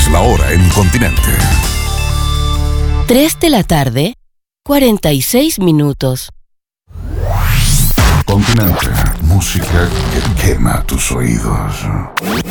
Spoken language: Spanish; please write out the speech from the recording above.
es la hora en Continente. 3 de la tarde, 46 minutos. Continente, música que quema tus oídos.